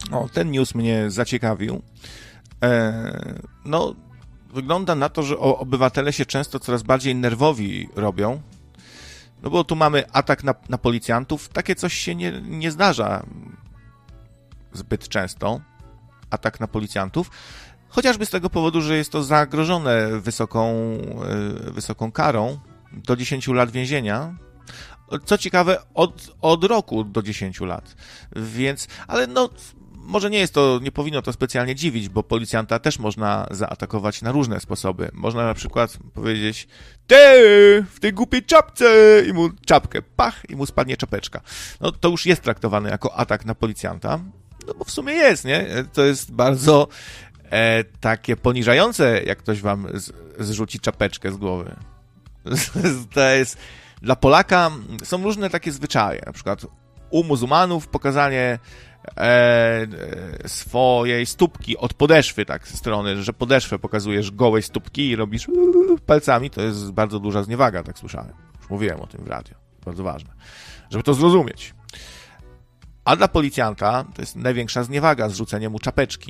O, ten news mnie zaciekawił. No, wygląda na to, że obywatele się często coraz bardziej nerwowi robią. No bo tu mamy atak na policjantów. Takie coś się nie zdarza zbyt często. Atak na policjantów. Chociażby z tego powodu, że jest to zagrożone wysoką karą do 10 lat więzienia. Co ciekawe, od roku do 10 lat. Więc, ale no, może nie powinno to specjalnie dziwić, bo policjanta też można zaatakować na różne sposoby. Można na przykład powiedzieć: ty, w tej głupiej czapce, i mu czapkę, pach, i mu spadnie czapeczka. No to już jest traktowane jako atak na policjanta. No bo w sumie jest, nie? To jest bardzo takie poniżające, jak ktoś wam zrzuci czapeczkę z głowy. To jest... Dla Polaka są różne takie zwyczaje. Na przykład u muzułmanów pokazanie swojej stópki od podeszwy, tak, ze strony, że podeszwę pokazujesz gołej stópki i robisz palcami, to jest bardzo duża zniewaga, tak słyszałem. Już mówiłem o tym w radiu. Bardzo ważne. Żeby to zrozumieć. A dla policjanta to jest największa zniewaga, zrzucenie mu czapeczki.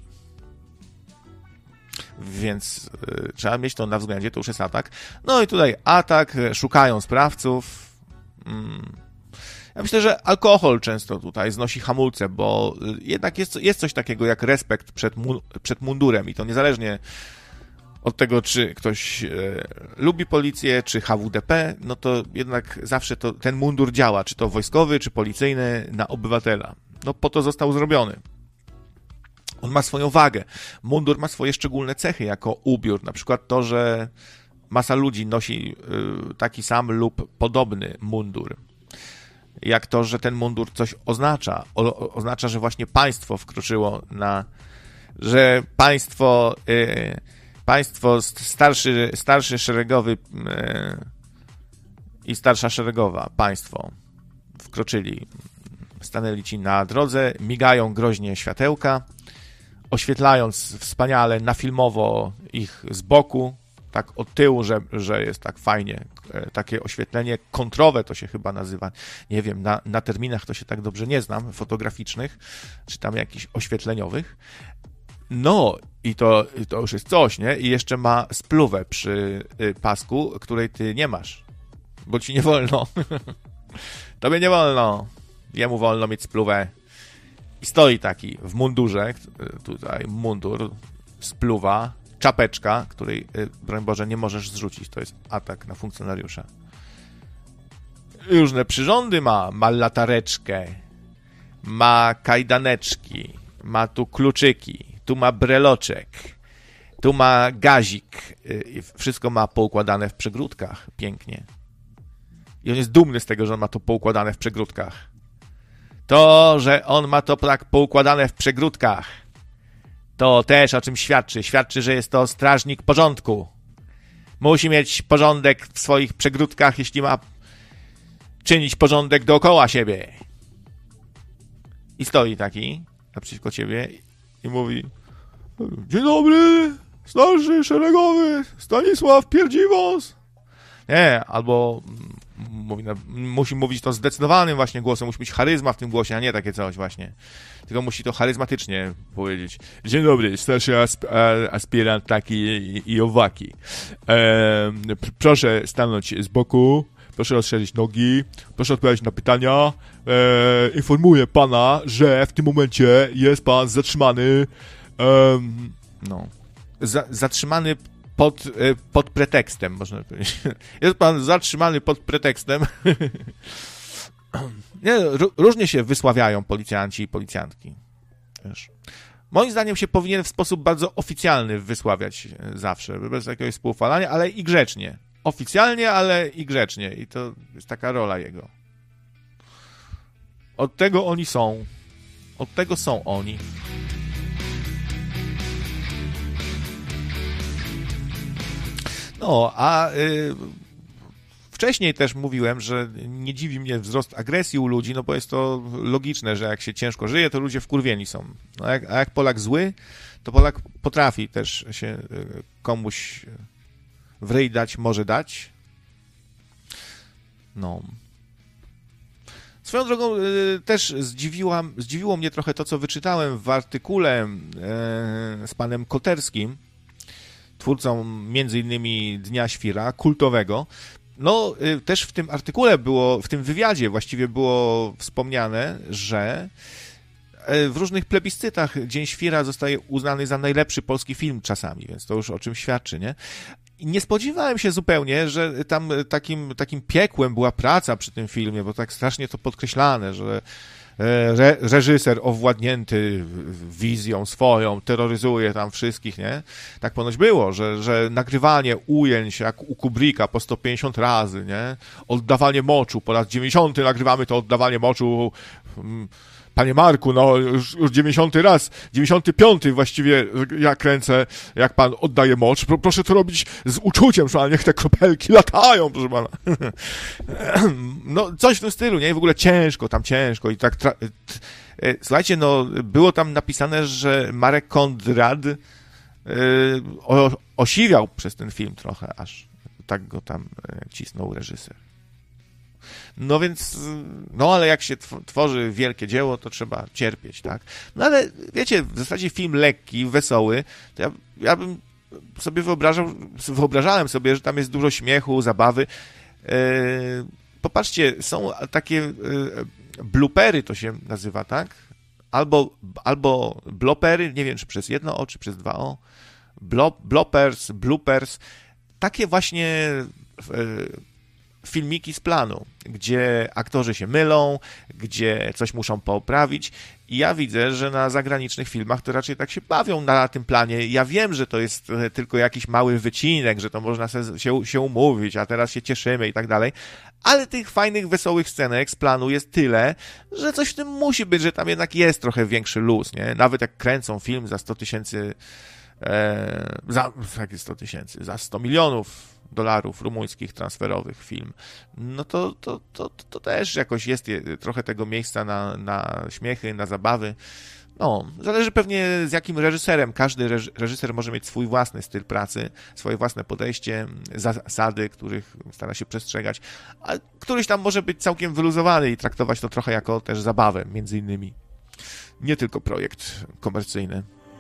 Więc trzeba mieć to na względzie, to już jest atak. No i tutaj atak, szukają sprawców. Ja myślę, że alkohol często tutaj znosi hamulce, bo jednak jest coś takiego jak respekt przed mundurem i to niezależnie od tego, czy ktoś lubi policję, czy HWDP, no to jednak zawsze ten mundur działa, czy to wojskowy, czy policyjny, na obywatela. No po to został zrobiony. On ma swoją wagę. Mundur ma swoje szczególne cechy jako ubiór. Na przykład to, że masa ludzi nosi taki sam lub podobny mundur. Jak to, że ten mundur coś oznacza. Oznacza, że właśnie państwo wkroczyło że państwo starszy szeregowy i starsza szeregowa państwo wkroczyli. Stanęli ci na drodze, migają groźnie światełka, oświetlając wspaniale na filmowo ich z boku, tak od tyłu, że jest tak fajnie, takie oświetlenie kontrowe to się chyba nazywa, nie wiem, na terminach to się tak dobrze nie znam, fotograficznych, czy tam jakichś oświetleniowych. No i to już jest coś, nie? I jeszcze ma spluwę przy pasku, której ty nie masz, bo ci nie wolno. Tobie nie wolno. Jemu wolno mieć spluwę. I stoi taki w mundurze, tutaj mundur, spluwa, czapeczka, której, broń Boże, nie możesz zrzucić. To jest atak na funkcjonariusza. Różne przyrządy ma latareczkę, ma kajdaneczki, ma tu kluczyki, tu ma breloczek, tu ma gazik. Wszystko ma poukładane w przegródkach. Pięknie. I on jest dumny z tego, że on ma to poukładane w przegródkach. To, że on ma to tak poukładane w przegródkach, to też o czym świadczy. Świadczy, że jest to strażnik porządku. Musi mieć porządek w swoich przegródkach, jeśli ma czynić porządek dookoła siebie. I stoi taki naprzeciwko ciebie i mówi: dzień dobry, starszy szeregowy Stanisław Pierdziwos. Nie, albo musi mówić to zdecydowanym właśnie głosem, musi mieć charyzma w tym głosie, a nie takie coś właśnie. Tylko musi to charyzmatycznie powiedzieć. Dzień dobry, starszy aspirant taki i owaki. Proszę stanąć z boku, proszę rozszerzyć nogi, proszę odpowiadać na pytania. Informuję pana, że w tym momencie jest pan zatrzymany. Zatrzymany pod pretekstem, można powiedzieć. Jest pan zatrzymany pod pretekstem. Nie, różnie się wysławiają policjanci i policjantki. Wiesz. Moim zdaniem się powinien w sposób bardzo oficjalny wysławiać zawsze, bez jakiegoś spoufalania, ale i grzecznie. Oficjalnie, ale i grzecznie. I to jest taka rola jego. Od tego oni są. Od tego są oni. No, a wcześniej też mówiłem, że nie dziwi mnie wzrost agresji u ludzi, no bo jest to logiczne, że jak się ciężko żyje, to ludzie wkurwieni są. No, a jak Polak zły, to Polak potrafi też się komuś w ryj dać, może dać. No. Swoją drogą też zdziwiło mnie trochę to, co wyczytałem w artykule z panem Koterskim, twórcą między innymi Dnia Świra, kultowego. No, też w tym artykule w tym wywiadzie właściwie było wspomniane, że w różnych plebiscytach Dzień Świra zostaje uznany za najlepszy polski film czasami, więc to już o czym świadczy, nie? I nie spodziewałem się zupełnie, że tam takim piekłem była praca przy tym filmie, bo tak strasznie to podkreślane, że reżyser owładnięty wizją swoją terroryzuje tam wszystkich, nie? Tak ponoć było, że nagrywanie ujęć jak u Kubricka po 150 razy, nie? Oddawanie moczu, po raz 90 nagrywamy to oddawanie moczu. Panie Marku, no już 95 właściwie ja kręcę, jak pan oddaje mocz. Proszę to robić z uczuciem, że niech te kropelki latają, proszę pana. No coś w tym stylu, nie? I w ogóle ciężko i tak... Słuchajcie, no było tam napisane, że Marek Kondrad osiwiał przez ten film trochę, aż tak go tam cisnął reżyser. No więc, no ale jak się tworzy wielkie dzieło, to trzeba cierpieć, tak? No ale wiecie, w zasadzie film lekki, wesoły, to ja bym sobie wyobrażałem sobie, że tam jest dużo śmiechu, zabawy. Popatrzcie, są takie bloopery, to się nazywa, tak? Albo blopery, nie wiem, czy przez jedno o, czy przez dwa o. Bloopers, takie właśnie filmiki z planu, gdzie aktorzy się mylą, gdzie coś muszą poprawić i ja widzę, że na zagranicznych filmach to raczej tak się bawią na tym planie. Ja wiem, że to jest tylko jakiś mały wycinek, że to można się umówić, a teraz się cieszymy i tak dalej, ale tych fajnych, wesołych scenek z planu jest tyle, że coś w tym musi być, że tam jednak jest trochę większy luz, nie? Nawet jak kręcą film za 100 tysięcy za 100 milionów dolarów rumuńskich transferowych film, no to też jakoś jest trochę tego miejsca na śmiechy, na zabawy. No, zależy pewnie z jakim reżyserem. Każdy reżyser może mieć swój własny styl pracy, swoje własne podejście, zasady, których stara się przestrzegać, a któryś tam może być całkiem wyluzowany i traktować to trochę jako też zabawę, między innymi. Nie tylko projekt komercyjny.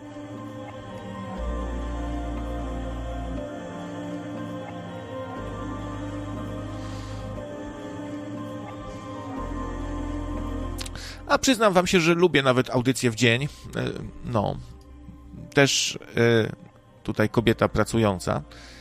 A przyznam wam się, że lubię nawet audycję w dzień. No, też tutaj kobieta pracująca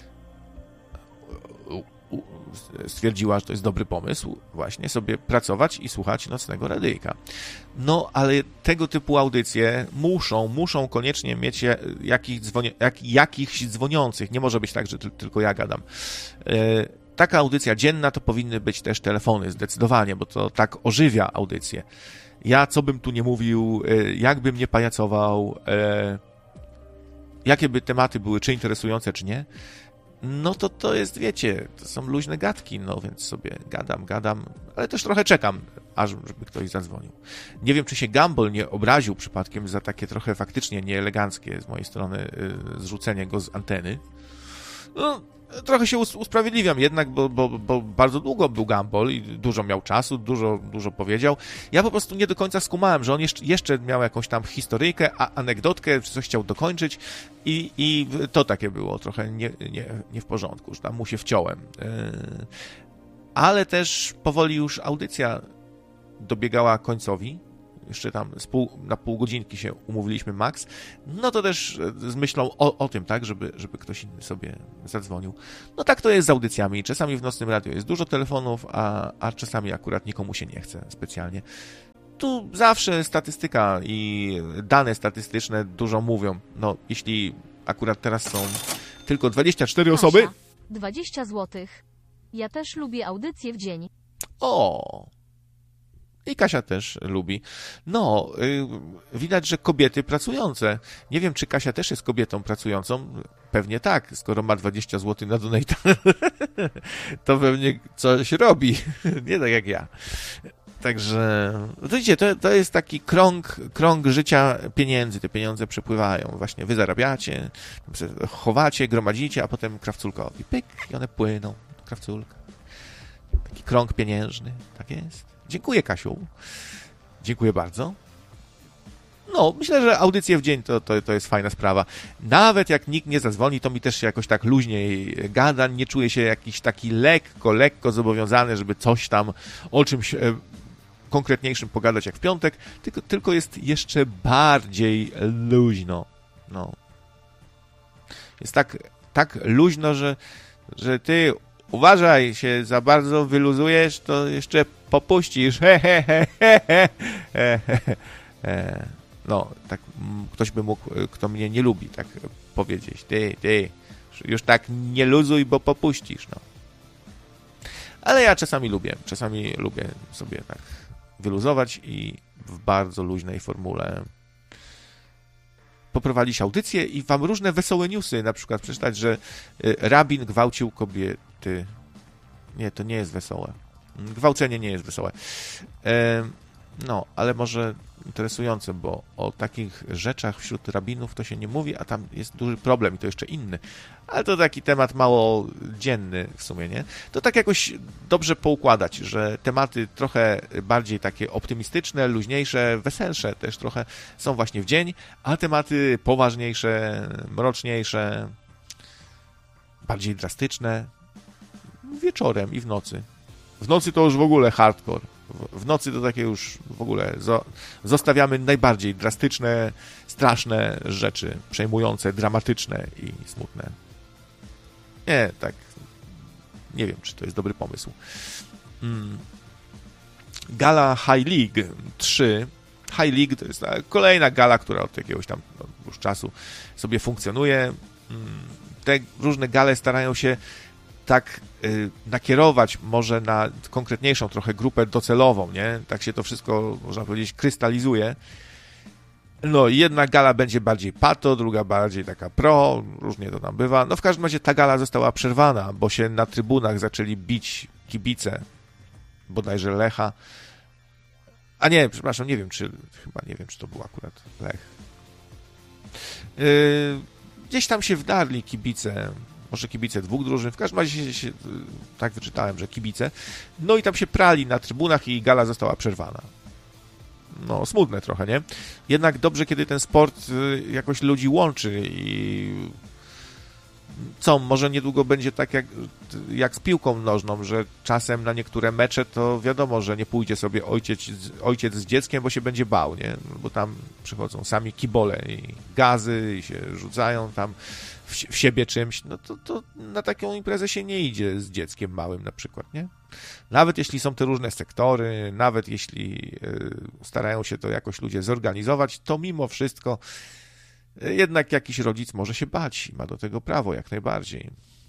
stwierdziła, że to jest dobry pomysł właśnie sobie pracować i słuchać nocnego radyjka. No, ale tego typu audycje muszą koniecznie mieć jakichś dzwoniących. Nie może być tak, że tylko ja gadam. Taka audycja dzienna to powinny być też telefony, zdecydowanie, bo to tak ożywia audycję. Ja co bym tu nie mówił, jakbym nie pajacował, jakie by tematy były, czy interesujące, czy nie, no to jest, wiecie, to są luźne gadki, no więc sobie gadam, ale też trochę czekam, aż żeby ktoś zadzwonił. Nie wiem, czy się Gumball nie obraził przypadkiem za takie trochę faktycznie nieeleganckie z mojej strony zrzucenie go z anteny. No, trochę się usprawiedliwiam jednak, bo bardzo długo był Gumball i dużo miał czasu, dużo powiedział. Ja po prostu nie do końca skumałem, że on jeszcze miał jakąś tam historyjkę, anegdotkę, czy coś chciał dokończyć i to takie było trochę nie w porządku, że tam mu się wciąłem. Ale też powoli już audycja dobiegała końcowi. Jeszcze tam na pół godzinki się umówiliśmy max, no to też z myślą o tym, tak, żeby ktoś inny sobie zadzwonił. No tak to jest z audycjami. Czasami w Nocnym Radiu jest dużo telefonów, a czasami akurat nikomu się nie chce specjalnie. Tu zawsze statystyka i dane statystyczne dużo mówią. No, jeśli akurat teraz są tylko 24 osoby... 20 zł. Ja też lubię audycję w dzień. O! I Kasia też lubi. No, widać, że kobiety pracujące. Nie wiem, czy Kasia też jest kobietą pracującą. Pewnie tak, skoro ma 20 zł na donate. To pewnie coś robi. Nie tak jak ja. Także, widzicie, to jest taki krąg życia pieniędzy. Te pieniądze przepływają. Właśnie wy zarabiacie, chowacie, gromadzicie, a potem krawculkowi. Pyk, i one płyną do krawculka. Taki krąg pieniężny. Tak jest. Dziękuję, Kasiu. Dziękuję bardzo. No, myślę, że audycje w dzień to jest fajna sprawa. Nawet jak nikt nie zadzwoni, to mi też się jakoś tak luźniej gada. Nie czuję się jakiś taki lekko zobowiązany, żeby coś tam o czymś konkretniejszym pogadać jak w piątek, tylko jest jeszcze bardziej luźno. No. Jest tak luźno, że ty uważaj, się za bardzo wyluzujesz, to jeszcze popuścisz. No, tak ktoś by mógł, kto mnie nie lubi, tak powiedzieć. Ty, już tak nie luzuj, bo popuścisz, no. Ale ja czasami lubię sobie tak wyluzować i w bardzo luźnej formule poprowadzić audycję i wam różne wesołe newsy, na przykład przeczytać, że rabin gwałcił kobiety. Nie, to nie jest wesołe. Gwałcenie nie jest wesołe. No, ale może interesujące, bo o takich rzeczach wśród rabinów to się nie mówi, a tam jest duży problem i to jeszcze inny. Ale to taki temat mało dzienny w sumie, nie? To tak jakoś dobrze poukładać, że tematy trochę bardziej takie optymistyczne, luźniejsze, weselsze też trochę są właśnie w dzień, a tematy poważniejsze, mroczniejsze, bardziej drastyczne wieczorem i w nocy. W nocy to już w ogóle hardcore. W nocy to takie już w ogóle zostawiamy najbardziej drastyczne, straszne rzeczy, przejmujące, dramatyczne i smutne. Nie, tak. Nie wiem, czy to jest dobry pomysł. Gala High League 3. High League to jest kolejna gala, która od jakiegoś tam już czasu sobie funkcjonuje. Te różne gale starają się tak nakierować może na konkretniejszą trochę grupę docelową, nie? Tak się to wszystko, można powiedzieć, krystalizuje. No, jedna gala będzie bardziej pato, druga bardziej taka pro, różnie to tam bywa. No, w każdym razie ta gala została przerwana, bo się na trybunach zaczęli bić kibice, bodajże Lecha. A nie, przepraszam, nie wiem, czy to był akurat Lech. Gdzieś tam się wdarli kibice, może kibice dwóch drużyn, w każdym razie się tak wyczytałem, że kibice. No i tam się prali na trybunach i gala została przerwana. No, smutne trochę, nie? Jednak dobrze, kiedy ten sport jakoś ludzi łączy i może niedługo będzie tak jak z piłką nożną, że czasem na niektóre mecze to wiadomo, że nie pójdzie sobie ojciec z dzieckiem, bo się będzie bał, nie? Bo tam przychodzą sami kibole i gazy i się rzucają tam w siebie czymś, no to na taką imprezę się nie idzie z dzieckiem małym na przykład, nie? Nawet jeśli są te różne sektory, nawet jeśli starają się to jakoś ludzie zorganizować, to mimo wszystko jednak jakiś rodzic może się bać i ma do tego prawo jak najbardziej.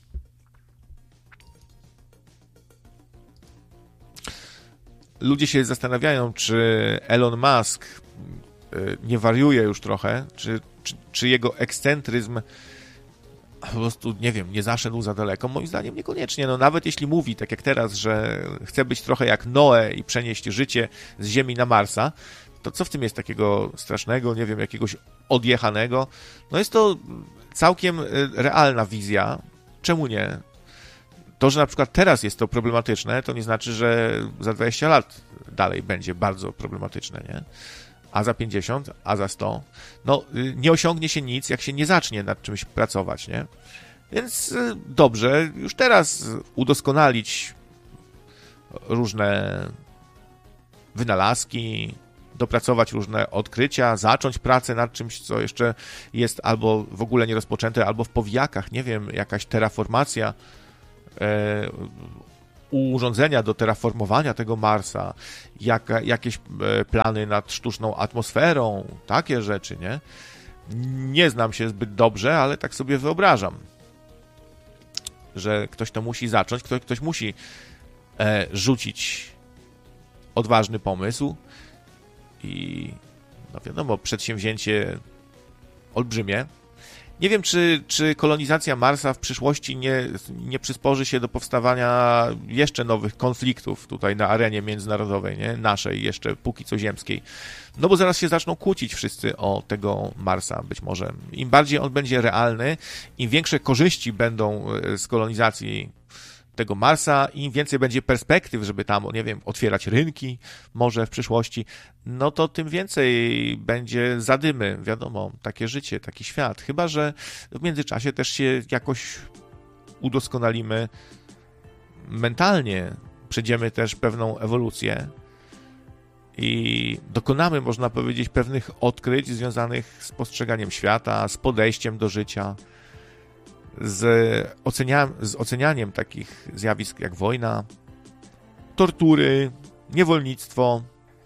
Ludzie się zastanawiają, czy Elon Musk nie wariuje już trochę, czy jego ekscentryzm po prostu, nie wiem, nie zaszedł za daleko. Moim zdaniem niekoniecznie. No, nawet jeśli mówi, tak jak teraz, że chce być trochę jak Noe i przenieść życie z Ziemi na Marsa, to co w tym jest takiego strasznego, nie wiem, jakiegoś odjechanego? No jest to całkiem realna wizja. Czemu nie? To, że na przykład teraz jest to problematyczne, to nie znaczy, że za 20 lat dalej będzie bardzo problematyczne, nie? A za 50, a za 100. No, nie osiągnie się nic, jak się nie zacznie nad czymś pracować, nie? Więc dobrze, już teraz udoskonalić różne wynalazki, dopracować różne odkrycia, zacząć pracę nad czymś, co jeszcze jest albo w ogóle nie rozpoczęte, albo w powijakach, nie wiem, jakaś terraformacja, urządzenia do terraformowania tego Marsa, jakieś plany nad sztuczną atmosferą, takie rzeczy, nie? Nie znam się zbyt dobrze, ale tak sobie wyobrażam, że ktoś to musi zacząć, ktoś musi rzucić odważny pomysł i no wiadomo, przedsięwzięcie olbrzymie. Nie wiem, czy kolonizacja Marsa w przyszłości nie przysporzy się do powstawania jeszcze nowych konfliktów tutaj na arenie międzynarodowej, nie? Naszej jeszcze póki co ziemskiej. No bo zaraz się zaczną kłócić wszyscy o tego Marsa być może. Im bardziej on będzie realny, im większe korzyści będą z kolonizacji tego Marsa, im więcej będzie perspektyw, żeby tam, nie wiem, otwierać rynki może w przyszłości, no to tym więcej będzie zadymy, wiadomo, takie życie, taki świat. Chyba że w międzyczasie też się jakoś udoskonalimy mentalnie, przejdziemy też pewną ewolucję i dokonamy, można powiedzieć, pewnych odkryć związanych z postrzeganiem świata, z podejściem do życia, z ocenianiem takich zjawisk jak wojna, tortury, niewolnictwo,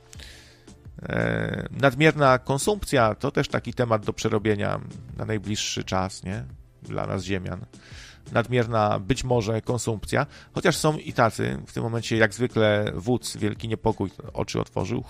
nadmierna konsumpcja. To też taki temat do przerobienia na najbliższy czas, nie? Dla nas ziemian. Nadmierna być może konsumpcja, chociaż są i tacy, w tym momencie jak zwykle wódz, wielki niepokój, oczy otworzył.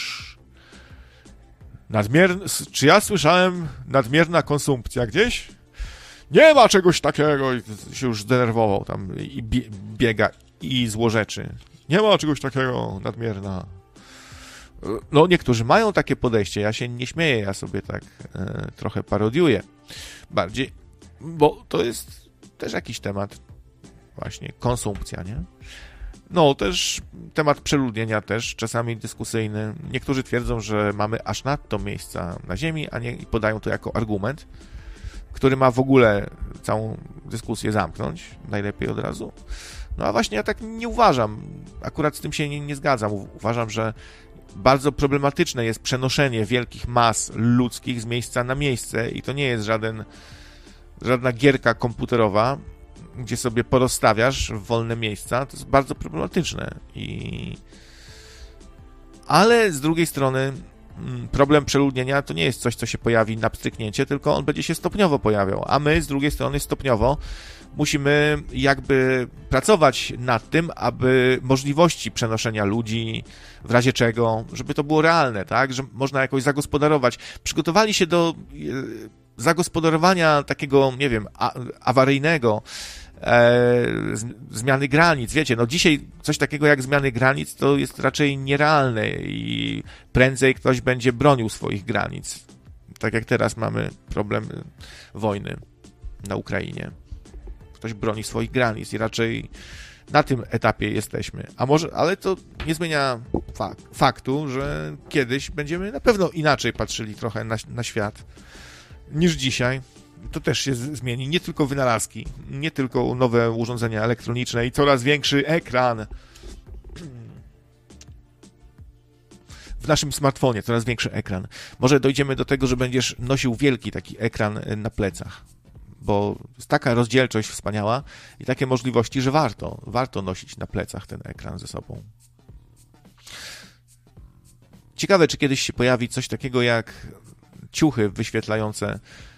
Czy ja słyszałem nadmierna konsumpcja gdzieś? Nie ma czegoś takiego, i się już zdenerwował tam i biega i złorzeczy. Nie ma czegoś takiego, nadmierna. No niektórzy mają takie podejście, ja się nie śmieję, ja sobie tak trochę parodiuję. Bardziej, bo to jest też jakiś temat, właśnie konsumpcja, nie? No też temat przeludnienia też czasami dyskusyjny. Niektórzy twierdzą, że mamy aż nadto miejsca na Ziemi, a nie podają to jako argument, który ma w ogóle całą dyskusję zamknąć, najlepiej od razu. No a właśnie ja tak nie uważam, akurat z tym się nie zgadzam. Uważam, że bardzo problematyczne jest przenoszenie wielkich mas ludzkich z miejsca na miejsce i to nie jest żadna gierka komputerowa, gdzie sobie porozstawiasz wolne miejsca. To jest bardzo problematyczne. Ale z drugiej strony problem przeludnienia to nie jest coś, co się pojawi na pstryknięcie, tylko on będzie się stopniowo pojawiał, a my z drugiej strony stopniowo musimy jakby pracować nad tym, aby możliwości przenoszenia ludzi, w razie czego, żeby to było realne, tak, że można jakoś zagospodarować. Przygotowali się do zagospodarowania takiego, nie wiem, awaryjnego, zmiany granic. Wiecie, no dzisiaj coś takiego jak zmiany granic to jest raczej nierealne i prędzej ktoś będzie bronił swoich granic. Tak jak teraz mamy problem wojny na Ukrainie. Ktoś broni swoich granic i raczej na tym etapie jesteśmy. Ale to nie zmienia faktu, że kiedyś będziemy na pewno inaczej patrzyli trochę na świat niż dzisiaj. To też się zmieni. Nie tylko wynalazki, nie tylko nowe urządzenia elektroniczne i coraz większy ekran. W naszym smartfonie coraz większy ekran. Może dojdziemy do tego, że będziesz nosił wielki taki ekran na plecach, bo jest taka rozdzielczość wspaniała i takie możliwości, że warto nosić na plecach ten ekran ze sobą. Ciekawe, czy kiedyś się pojawi coś takiego jak ciuchy wyświetlające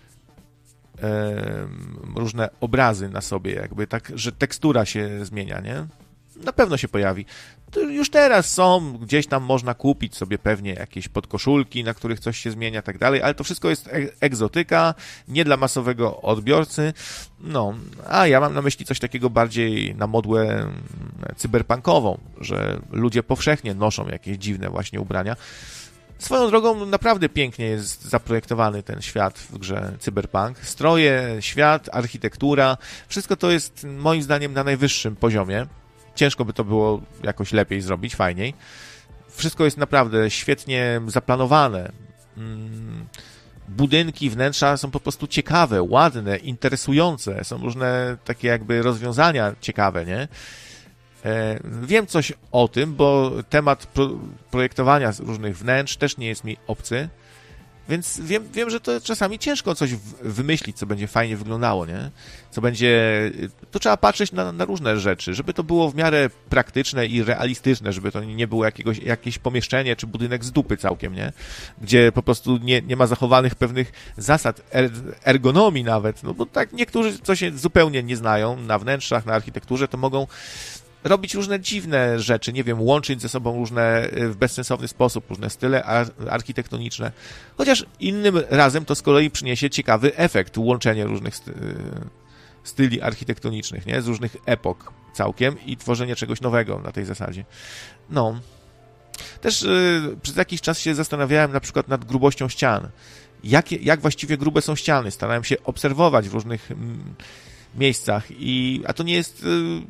różne obrazy na sobie, jakby tak, że tekstura się zmienia, nie? Na pewno się pojawi. To już teraz są, gdzieś tam można kupić sobie pewnie jakieś podkoszulki, na których coś się zmienia, tak dalej, ale to wszystko jest egzotyka, nie dla masowego odbiorcy. No, a ja mam na myśli coś takiego bardziej na modłę cyberpunkową, że ludzie powszechnie noszą jakieś dziwne właśnie ubrania. Swoją drogą naprawdę pięknie jest zaprojektowany ten świat w grze Cyberpunk. Stroje, świat, architektura, wszystko to jest moim zdaniem na najwyższym poziomie. Ciężko by to było jakoś lepiej zrobić, fajniej. Wszystko jest naprawdę świetnie zaplanowane. Budynki, wnętrza są po prostu ciekawe, ładne, interesujące. Są różne takie jakby rozwiązania ciekawe, nie? Wiem coś o tym, bo temat projektowania różnych wnętrz też nie jest mi obcy, więc wiem, że to czasami ciężko coś wymyślić, co będzie fajnie wyglądało, nie? To trzeba patrzeć na różne rzeczy, żeby to było w miarę praktyczne i realistyczne, żeby to nie było jakieś pomieszczenie czy budynek z dupy całkiem, nie? Gdzie po prostu nie ma zachowanych pewnych zasad ergonomii nawet, no bo tak niektórzy, co się zupełnie nie znają na wnętrzach, na architekturze, to mogą robić różne dziwne rzeczy, nie wiem, łączyć ze sobą różne w bezsensowny sposób, różne style architektoniczne. Chociaż innym razem to z kolei przyniesie ciekawy efekt, łączenie różnych styli architektonicznych, nie? Z różnych epok całkiem i tworzenie czegoś nowego na tej zasadzie. No. Też przez jakiś czas się zastanawiałem na przykład nad grubością ścian. Jak właściwie grube są ściany? Starałem się obserwować w różnych miejscach, a to nie jest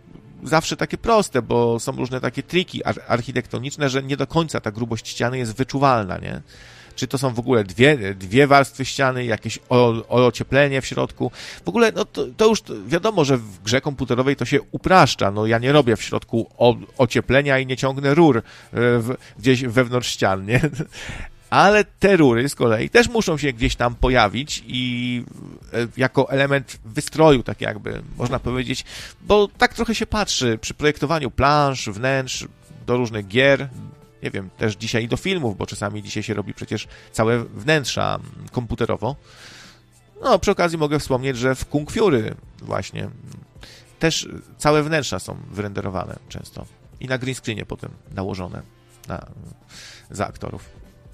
zawsze takie proste, bo są różne takie triki architektoniczne, że nie do końca ta grubość ściany jest wyczuwalna, nie? Czy to są w ogóle dwie warstwy ściany, jakieś ocieplenie w środku. W ogóle no to już wiadomo, że w grze komputerowej to się upraszcza. No ja nie robię w środku ocieplenia i nie ciągnę rur gdzieś wewnątrz ścian, nie? Ale te rury z kolei też muszą się gdzieś tam pojawić i jako element wystroju, tak jakby można powiedzieć, bo tak trochę się patrzy przy projektowaniu plansz, wnętrz, do różnych gier, nie wiem, też dzisiaj do filmów, bo czasami dzisiaj się robi przecież całe wnętrza komputerowo. No, przy okazji mogę wspomnieć, że w Kung Fury właśnie też całe wnętrza są wyrenderowane często i na green screenie potem nałożone za aktorów.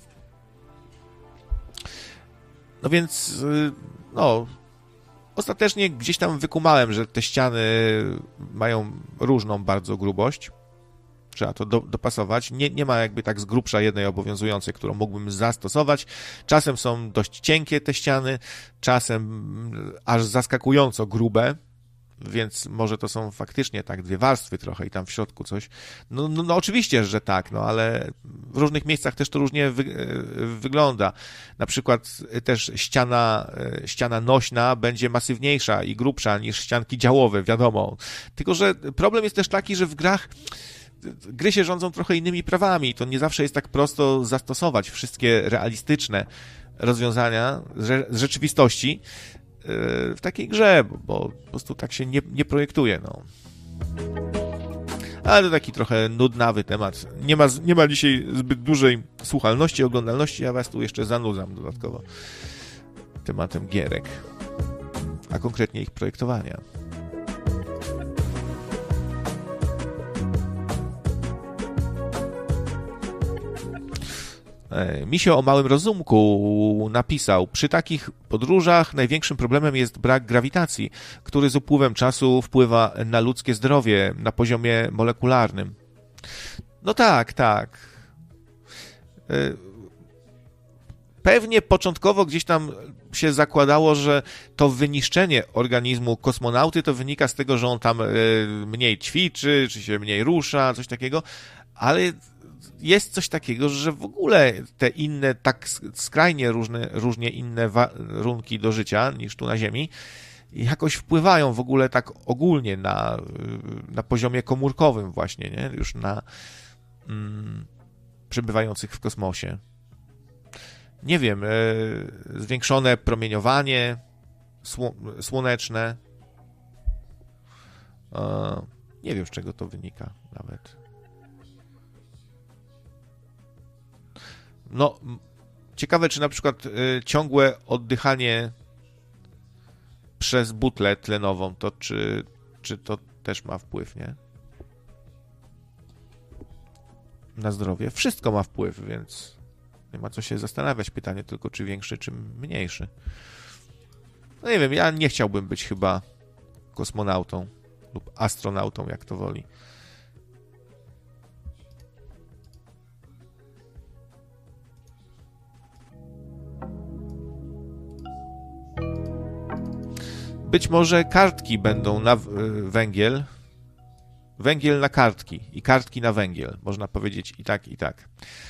No więc, no, ostatecznie gdzieś tam wykumałem, że te ściany mają różną bardzo grubość. Trzeba to dopasować. Nie ma jakby tak z grubsza jednej obowiązującej, którą mógłbym zastosować. Czasem są dość cienkie te ściany, czasem aż zaskakująco grube, więc może to są faktycznie tak dwie warstwy trochę i tam w środku coś. No oczywiście, że tak, no ale w różnych miejscach też to różnie wygląda. Na przykład też ściana nośna będzie masywniejsza i grubsza niż ścianki działowe, wiadomo. Tylko że problem jest też taki, że w grach gry się rządzą trochę innymi prawami. To nie zawsze jest tak prosto zastosować wszystkie realistyczne rozwiązania z rzeczywistości w takiej grze, bo po prostu tak się nie projektuje. No. Ale to taki trochę nudnawy temat. Nie ma dzisiaj zbyt dużej słuchalności, oglądalności, ja was tu jeszcze zanudzam dodatkowo tematem gierek, a konkretnie ich projektowania. Misio o małym rozumku napisał: przy takich podróżach największym problemem jest brak grawitacji, który z upływem czasu wpływa na ludzkie zdrowie na poziomie molekularnym. No tak. Pewnie początkowo gdzieś tam się zakładało, że to wyniszczenie organizmu kosmonauty to wynika z tego, że on tam mniej ćwiczy, czy się mniej rusza, coś takiego, ale jest coś takiego, że w ogóle te inne, tak skrajnie różnie inne warunki do życia niż tu na Ziemi, jakoś wpływają w ogóle tak ogólnie na poziomie komórkowym właśnie, nie? Już na przebywających w kosmosie. Nie wiem, zwiększone promieniowanie słoneczne. Nie wiem, z czego to wynika nawet. No, ciekawe, czy na przykład ciągłe oddychanie przez butlę tlenową, to czy to też ma wpływ, nie? Na zdrowie. Wszystko ma wpływ, więc nie ma co się zastanawiać. Pytanie tylko, czy większy, czy mniejszy. No nie wiem, ja nie chciałbym być chyba kosmonautą lub astronautą, jak to woli. Być może kartki będą na węgiel. Węgiel na kartki i kartki na węgiel. Można powiedzieć i tak, i tak.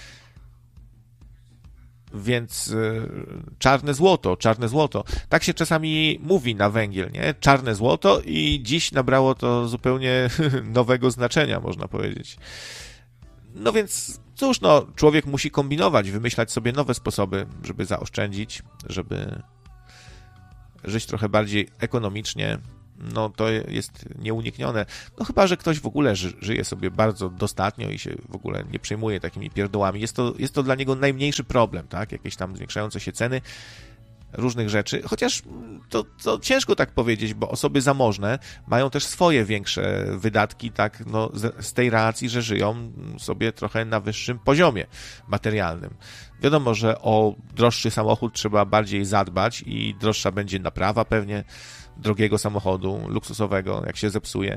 Więc czarne złoto. Tak się czasami mówi na węgiel, nie? Czarne złoto i dziś nabrało to zupełnie nowego znaczenia, można powiedzieć. No więc cóż, no, człowiek musi kombinować, wymyślać sobie nowe sposoby, żeby zaoszczędzić, żeby żyć trochę bardziej ekonomicznie. No to jest nieuniknione. No chyba, że ktoś w ogóle żyje sobie bardzo dostatnio i się w ogóle nie przejmuje takimi pierdołami. Jest to dla niego najmniejszy problem, tak? Jakieś tam zwiększające się ceny różnych rzeczy. Chociaż to ciężko tak powiedzieć, bo osoby zamożne mają też swoje większe wydatki, tak? No, z tej racji, że żyją sobie trochę na wyższym poziomie materialnym. Wiadomo, że o droższy samochód trzeba bardziej zadbać i droższa będzie naprawa pewnie drogiego samochodu, luksusowego, jak się zepsuje.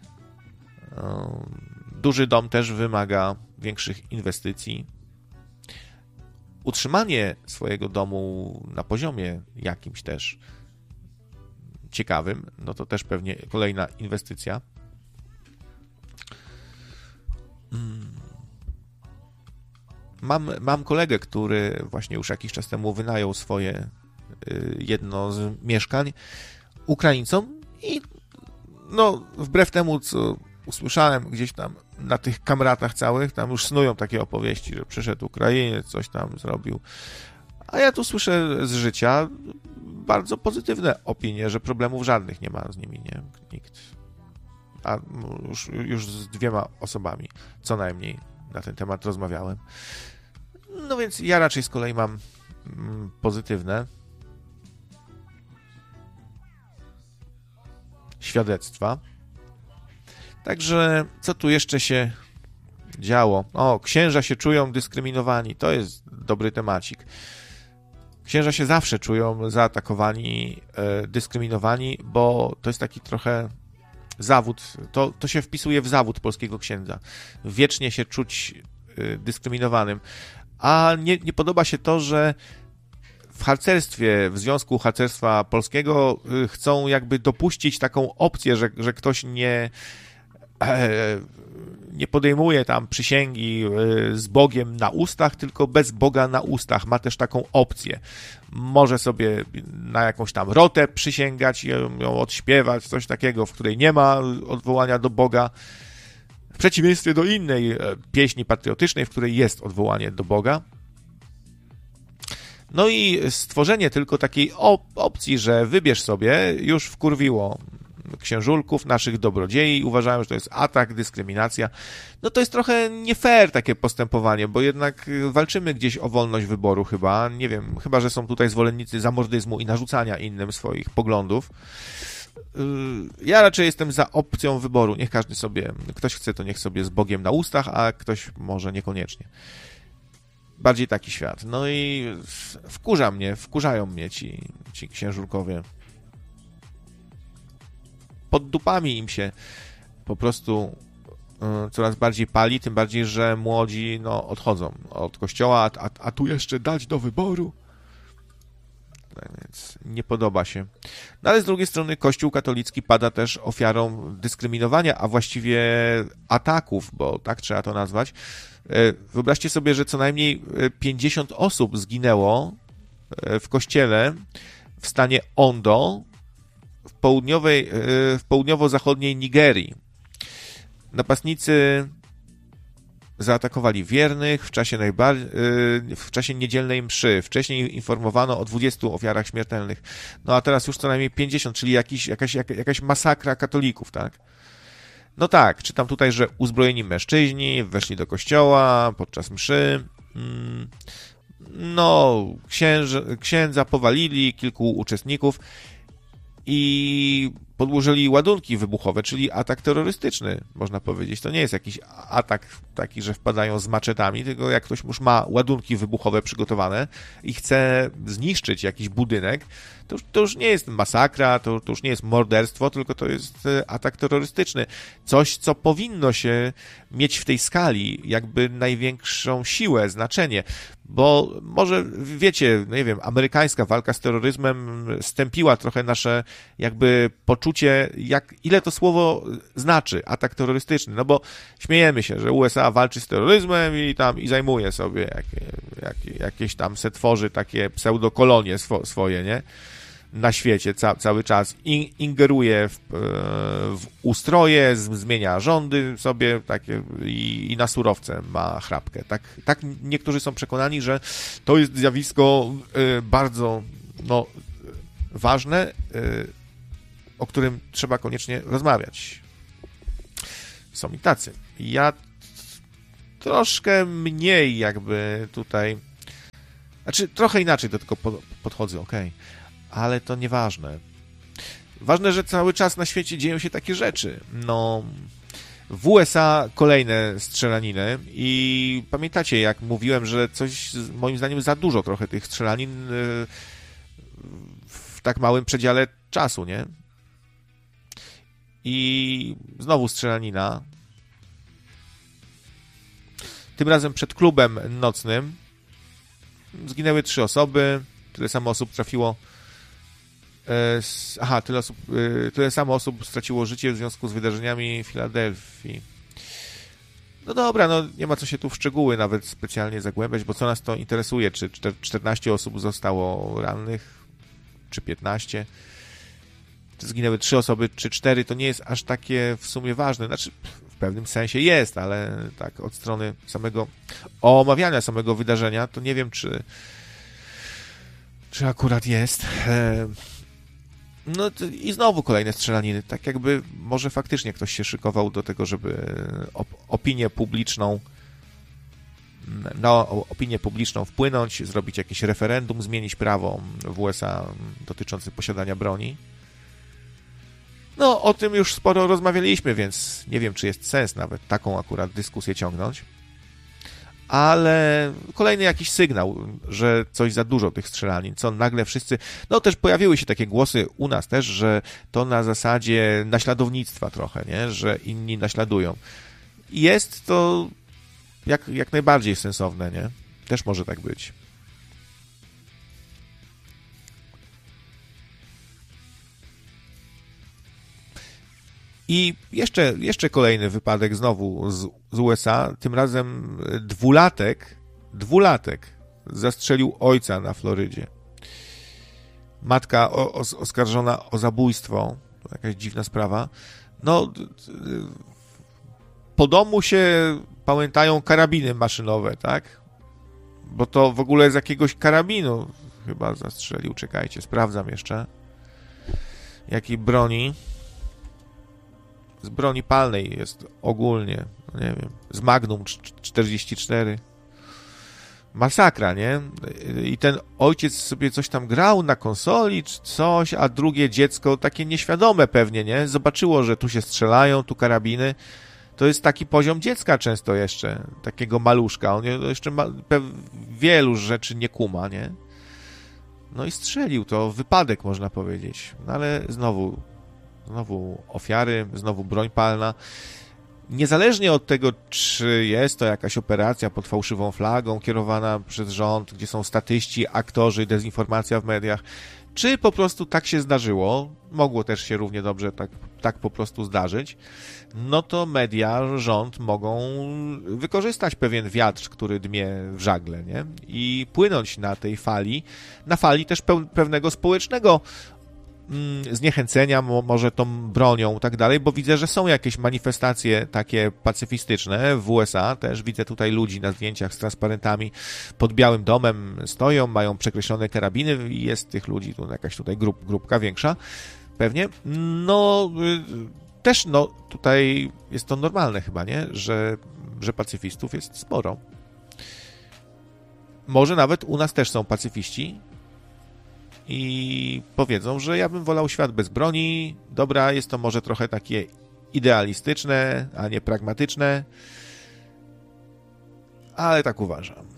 Duży dom też wymaga większych inwestycji. Utrzymanie swojego domu na poziomie jakimś też ciekawym, no to też pewnie kolejna inwestycja. Mam kolegę, który właśnie już jakiś czas temu wynajął swoje jedno z mieszkań Ukraińcom i no, wbrew temu, co usłyszałem gdzieś tam na tych kamratach całych, tam już snują takie opowieści, że przyszedł Ukrainiec, coś tam zrobił. A ja tu słyszę z życia bardzo pozytywne opinie, że problemów żadnych nie ma z nimi, nie? Nikt. A już z 2 osobami co najmniej na ten temat rozmawiałem. No więc ja raczej z kolei mam pozytywne świadectwa. Także co tu jeszcze się działo? O, księża się czują dyskryminowani. To jest dobry temacik. Księża się zawsze czują zaatakowani, dyskryminowani, bo to jest taki trochę zawód. To się wpisuje w zawód polskiego księdza. Wiecznie się czuć dyskryminowanym. A nie podoba się to, że w harcerstwie, w Związku Harcerstwa Polskiego chcą jakby dopuścić taką opcję, że ktoś nie podejmuje tam przysięgi z Bogiem na ustach, tylko bez Boga na ustach. Ma też taką opcję. Może sobie na jakąś tam rotę przysięgać, ją odśpiewać, coś takiego, w której nie ma odwołania do Boga. W przeciwieństwie do innej pieśni patriotycznej, w której jest odwołanie do Boga. No i stworzenie tylko takiej opcji, że wybierz sobie, już wkurwiło księżulków, naszych dobrodziei, uważają, że to jest atak, dyskryminacja. No to jest trochę nie fair takie postępowanie, bo jednak walczymy gdzieś o wolność wyboru chyba, nie wiem, chyba że są tutaj zwolennicy zamordyzmu i narzucania innym swoich poglądów. Ja raczej jestem za opcją wyboru, niech każdy sobie, ktoś chce, to niech sobie z Bogiem na ustach, a ktoś może niekoniecznie. Bardziej taki świat. No i wkurzają mnie ci księżurkowie. Pod dupami im się po prostu coraz bardziej pali, tym bardziej, że młodzi odchodzą od kościoła, a tu jeszcze dać do wyboru. Tak więc nie podoba się. No ale z drugiej strony Kościół katolicki pada też ofiarą dyskryminowania, a właściwie ataków, bo tak trzeba to nazwać. Wyobraźcie sobie, że co najmniej 50 osób zginęło w kościele w stanie Ondo w południowo-zachodniej Nigerii. Napastnicy zaatakowali wiernych w czasie niedzielnej mszy. Wcześniej informowano o 20 ofiarach śmiertelnych. No a teraz już co najmniej 50, czyli jakaś masakra katolików, tak? No tak, czytam tutaj, że uzbrojeni mężczyźni weszli do kościoła podczas mszy. No, księdza powalili, kilku uczestników i podłożyli ładunki wybuchowe, czyli atak terrorystyczny, można powiedzieć. To nie jest jakiś atak taki, że wpadają z maczetami, tylko jak ktoś już ma ładunki wybuchowe przygotowane i chce zniszczyć jakiś budynek, to już nie jest masakra, to już nie jest morderstwo, tylko to jest atak terrorystyczny. Coś, co powinno się mieć w tej skali jakby największą siłę, znaczenie. Bo może, wiecie, no nie wiem, amerykańska walka z terroryzmem stępiła trochę nasze jakby poczucie, ile to słowo znaczy, atak terrorystyczny. No bo śmiejemy się, że USA walczy z terroryzmem i zajmuje sobie jakieś tam se tworzy takie pseudokolonie swoje, nie? Na świecie cały czas ingeruje w ustroje, zmienia rządy sobie takie i na surowce ma chrapkę. Tak niektórzy są przekonani, że to jest zjawisko bardzo ważne, o którym trzeba koniecznie rozmawiać. Są i tacy. Ja troszkę mniej jakby tutaj, znaczy trochę inaczej do tego podchodzę, okej. Ale to nieważne. Ważne, że cały czas na świecie dzieją się takie rzeczy. No, w USA kolejne strzelaniny i pamiętacie, jak mówiłem, że coś, moim zdaniem, za dużo trochę tych strzelanin w tak małym przedziale czasu, nie? I znowu strzelanina. Tym razem przed klubem nocnym. Zginęły 3 osoby. Tyle samo osób trafiło. Tyle samo osób straciło życie w związku z wydarzeniami w Filadelfii. No dobra, no nie ma co się tu w szczegóły nawet specjalnie zagłębiać, bo co nas to interesuje, czy 14 osób zostało rannych, czy 15, czy zginęły 3 osoby, czy 4, to nie jest aż takie w sumie ważne. Znaczy, w pewnym sensie jest, ale tak od strony samego omawiania samego wydarzenia, to nie wiem, czy akurat jest. No i znowu kolejne strzelaniny. Tak jakby może faktycznie ktoś się szykował do tego, żeby opinię publiczną na opinię publiczną wpłynąć, zrobić jakieś referendum, zmienić prawo w USA dotyczące posiadania broni. No, o tym już sporo rozmawialiśmy, więc nie wiem, czy jest sens nawet taką akurat dyskusję ciągnąć. Ale kolejny jakiś sygnał, że coś za dużo tych strzelanin, co nagle wszyscy... No też pojawiły się takie głosy u nas też, że to na zasadzie naśladownictwa trochę, nie? Że inni naśladują. Jest to jak najbardziej sensowne, nie? Też może tak być. I jeszcze kolejny wypadek znowu z USA, tym razem dwulatek zastrzelił ojca na Florydzie. Matka oskarżona o zabójstwo, to jakaś dziwna sprawa. No, po domu się pamiętają karabiny maszynowe, tak? Bo to w ogóle z jakiegoś karabinu chyba zastrzelił, czekajcie, sprawdzam jeszcze. Jakiej broni? Z broni palnej jest ogólnie, nie wiem, z Magnum 44. Masakra, nie? I ten ojciec sobie coś tam grał na konsoli czy coś, a drugie dziecko, takie nieświadome pewnie, nie? Zobaczyło, że tu się strzelają, tu karabiny. To jest taki poziom dziecka często jeszcze, takiego maluszka. On jeszcze wielu rzeczy nie kuma, nie? No i strzelił, to wypadek można powiedzieć. No ale znowu ofiary, znowu broń palna. Niezależnie od tego, czy jest to jakaś operacja pod fałszywą flagą kierowana przez rząd, gdzie są statyści, aktorzy, dezinformacja w mediach, czy po prostu tak się zdarzyło, mogło też się równie dobrze tak po prostu zdarzyć, no to media, rząd mogą wykorzystać pewien wiatr, który dmie w żagle, nie? I płynąć na tej fali, na fali też pewnego społecznego zniechęcenia może tą bronią i tak dalej, bo widzę, że są jakieś manifestacje takie pacyfistyczne w USA, też widzę tutaj ludzi na zdjęciach z transparentami pod Białym Domem stoją, mają przekreślone karabiny i jest tych ludzi, tu jakaś tutaj grupka większa, pewnie. No, też no, tutaj jest to normalne chyba, nie? Że pacyfistów jest sporo. Może nawet u nas też są pacyfiści, i powiedzą, że ja bym wolał świat bez broni. Dobra, jest to może trochę takie idealistyczne, a nie pragmatyczne, ale tak uważam.